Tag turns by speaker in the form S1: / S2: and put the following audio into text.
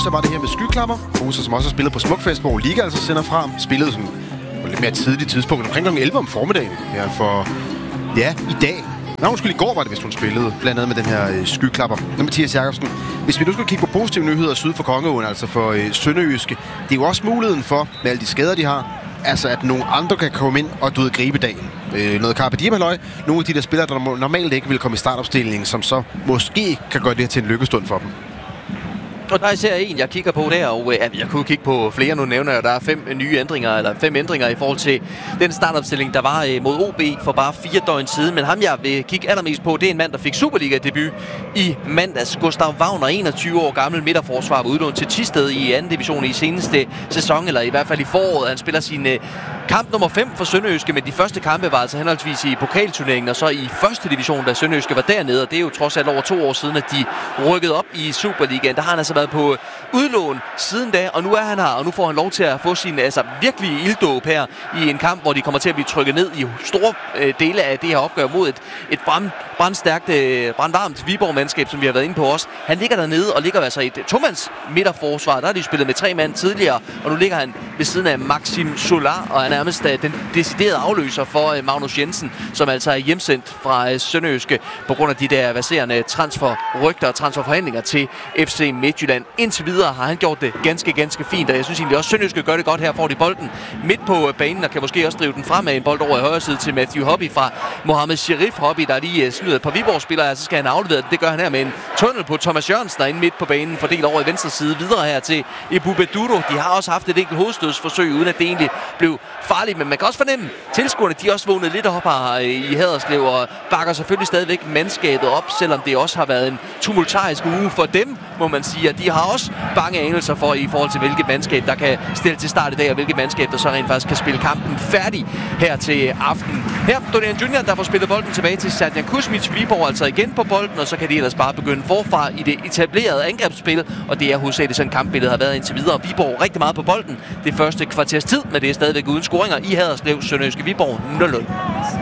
S1: Så var det her med skyklapper. Moser, som også har spillet på Smukfest, hvor Liga altså sender fra. Spillede sådan på lidt mere tidligt tidspunkt, omkring kl. 11 om formiddagen. Ja, for i dag. I går var det, hvis hun spillede, blandt andet med den her skyklapper. Mathias Jakobsen, hvis vi nu skulle kigge på positive nyheder syd for Kongeåen, altså for Sønderjyske, det er jo også muligheden for, med alle de skader, de har, altså at nogle andre kan komme ind og gribe dagen. Noget Carpe Diem halløj. Nogle af de der spillere, der normalt ikke vil komme i startopstillingen, som så måske kan gøre det til en lykkestund for dem.
S2: Og der er især en, jeg kigger på der, og jeg kunne kigge på flere. Nu nævner jeg, der er 5 ændringer i forhold til den startopstilling, der var mod OB for bare 4 døgn siden. Men ham, jeg vil kigge allermest på, det er en mand, der fik Superliga-debut i mandags. Gustav Wagner, 21 år gammel midterforsvar, var udlånt til Thisted i 2. division i seneste sæson, eller i hvert fald i foråret. Han spiller sin kamp nummer 5 for Sønderjyske, men de første kampe var altså henholdsvis i pokalturneringen og så i 1. division, da Sønderjyske var dernede. Og det er jo trods alt over 2 år siden, at de rykkede op i Superligaen. Der har han altså været på udlån siden da, og nu er han her, og nu får han lov til at få sin virkelig ilddåb her i en kamp, hvor de kommer til at blive trykket ned i store dele af det her opgør mod et brandvarmt Viborg-mandskab, som vi har været inde på også. Han ligger dernede og ligger altså i et tomands midterforsvar. Der har de spillet med 3 mand tidligere, og nu ligger han ved siden af Maxim Solar, og er nærmest den deciderede afløser for Magnus Jensen, som altså er hjemsendt fra Sønderjyske på grund af de der verserende transferrygter og transferforhandlinger til FC Midtjylland. Indtil videre har han gjort det ganske fint, og jeg synes egentlig også, Sønderjyske gør det godt her. Får de bolden midt på banen, og kan måske også drive den frem med en bold over i højre side til Matthew Hobby fra Mohamed Sherif Hobby, der lige snyder et par Viborg-spillere, så skal han aflevere det. Det gør han her med en tunnel på Thomas Jørgensen, der er inde midt på banen, fordelt over i venstre side, videre her til Ebube Dudo. De har også haft et enkelt hovedstødsforsøg, uden at det egentlig blev farligt, men man kan også fornemme, tilskuerne, de også vågnet lidt op her i Haderslev og bakker selvfølgelig stadigvæk mandskabet op, selvom det også har været en tumultarisk uge for dem, må man sige, og de har også bange anelser for i forhold til, hvilket mandskab, der kan stille til start i dag, og hvilket mandskab, der så rent faktisk kan spille kampen færdig her til aften. Her Dorian Junior, der får spillet bolden tilbage til Serdjan Kuzmic. Viborg altså igen på bolden, og så kan de ellers bare begynde forfra i det etablerede angrebsspil, og det er hovedsageligt sådan kampbilledet har været indtil videre. Viborg rigtig meget på bolden det første kvarters tid, men det er stadigvæk uden scoringer i Haderslev. Sønderjyske Viborg 0-0.